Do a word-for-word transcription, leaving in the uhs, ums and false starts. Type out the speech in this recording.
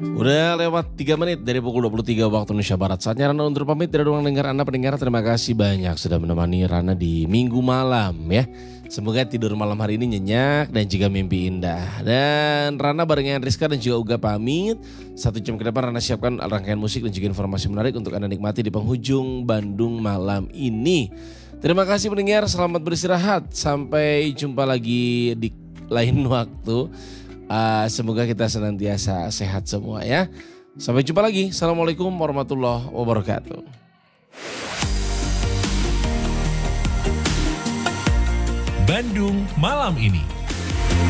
Udah lewat tiga menit dari pukul dua puluh tiga waktu Indonesia Barat. Saatnya Rana untuk pamit dari ruang dengar Anda pendengar. Terima kasih banyak sudah menemani Rana di minggu malam ya. Semoga tidur malam hari ini nyenyak dan juga mimpi indah. Dan Rana barengan Rizka dan juga Uga pamit. Satu jam ke depan Rana siapkan rangkaian musik dan juga informasi menarik untuk Anda nikmati di penghujung Bandung malam ini. Terima kasih pendengar, selamat beristirahat. Sampai jumpa lagi di lain waktu. Uh, semoga kita senantiasa sehat semua ya. Sampai jumpa lagi. Assalamualaikum warahmatullahi wabarakatuh. Bandung malam ini.